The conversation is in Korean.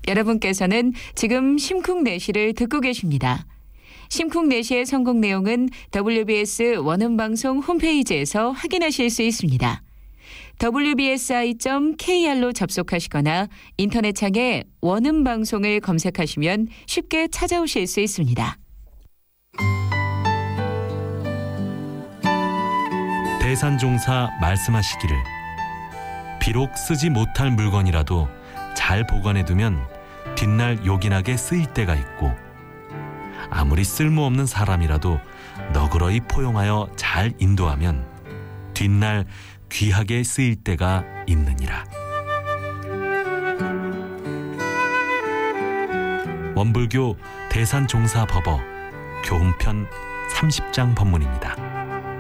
여러분께서는 지금 심쿵내시를 듣고 계십니다. 심쿵내시의 성공 내용은 WBS 원음방송 홈페이지에서 확인하실 수 있습니다. wbsi.kr로 접속하시거나 인터넷창에 원음방송을 검색하시면 쉽게 찾아오실 수 있습니다. 대산종사 말씀하시기를 비록 쓰지 못할 물건이라도 잘 보관해두면 뒷날 요긴하게 쓰일 때가 있고 아무리 쓸모없는 사람이라도 너그러이 포용하여 잘 인도하면 뒷날 귀하게 쓰일 때가 있느니라. 원불교 대산종사법어 교훈편 30장 법문입니다.